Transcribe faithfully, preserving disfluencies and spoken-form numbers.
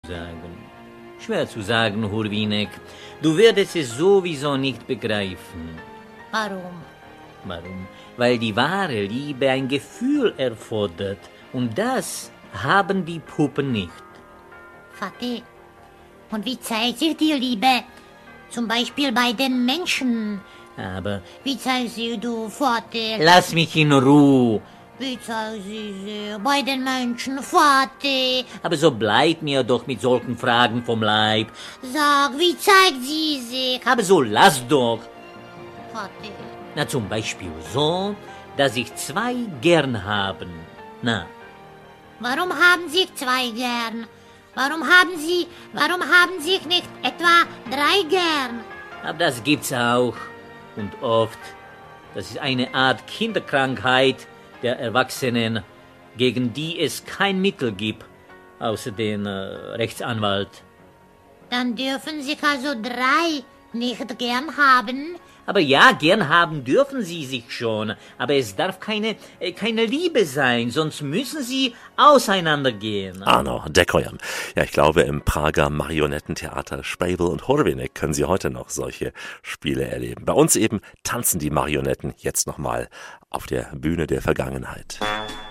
sagen. Schwer zu sagen, Hurwinek. Du wirst es sowieso nicht begreifen. Warum? Warum? Weil die wahre Liebe ein Gefühl erfordert. Und das haben die Puppen nicht. Vati, und wie zeigt sich die Liebe? Zum Beispiel bei den Menschen. Aber Wie zeigt sie du, Vati? lass mich in Ruhe. Wie zeigt sie sich bei den Menschen, Vati? Aber so bleib mir doch mit solchen Fragen vom Leib. Sag, wie zeigt sie sich? Aber so lass doch. Vati, Na, zum Beispiel so, dass sich zwei gern haben. Na, warum haben sich zwei gern? Warum haben sie, warum haben sich nicht etwa drei gern? aber das gibt's auch. Und oft. Das ist eine Art Kinderkrankheit der Erwachsenen, gegen die es kein Mittel gibt, außer den äh, Rechtsanwalt. Dann dürfen sich also drei nicht gern haben? Aber ja, gern haben dürfen sie sich schon, aber es darf keine, äh, keine Liebe sein, sonst müssen sie auseinandergehen. Arno Dekoyan. Ja, ich glaube, im Prager Marionettentheater Spejbel und Hurwinek können Sie heute noch solche Spiele erleben. Bei uns eben tanzen die Marionetten jetzt nochmal auf der Bühne der Vergangenheit.